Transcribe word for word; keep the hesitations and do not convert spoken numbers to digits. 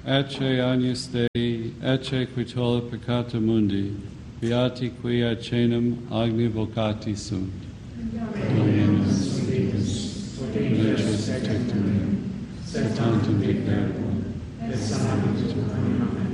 ecce agnus Dei, ecce qui tollit peccata mundi, beati qui ad caenum agni vocati sunt. Dominus vobis, lentris et tectum, sed tantum dicere, et sanabit tuum. Amen.